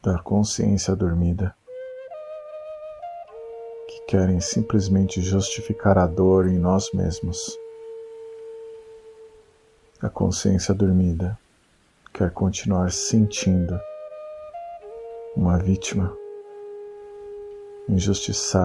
da consciência dormida, que querem simplesmente justificar a dor em nós mesmos. A consciência dormida quer continuar sentindo uma vítima injustiçada,